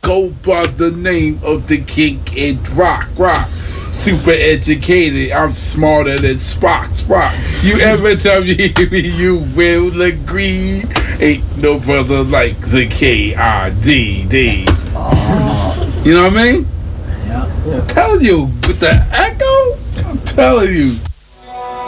go by the name of the king and rock. Super educated, I'm smarter than Spock. You ever tell me you will agree? Ain't no brother like the K-I-D-D. You know what I mean? Yeah. I'm telling you, with the echo, I'm telling you.